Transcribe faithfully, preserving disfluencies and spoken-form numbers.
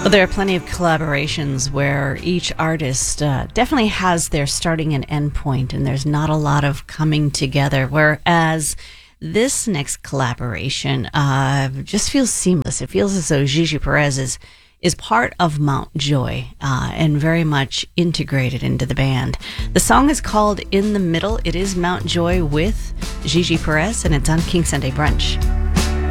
Well, there are plenty of collaborations where each artist uh, definitely has their starting and end point, and there's not a lot of coming together. Whereas this next collaboration uh, just feels seamless. It feels as though Gigi Perez is, is part of Mount Joy uh, and very much integrated into the band. The song is called In the Middle. It is Mount Joy with Gigi Perez, and it's on King Sunday Brunch.